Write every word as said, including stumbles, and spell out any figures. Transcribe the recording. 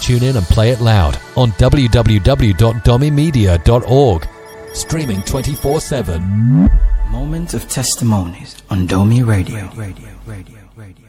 tune in and play it loud on w w w dot domi media dot org. Streaming twenty-four seven. Moment of Testimonies on Domi Radio. Radio, Radio, Radio.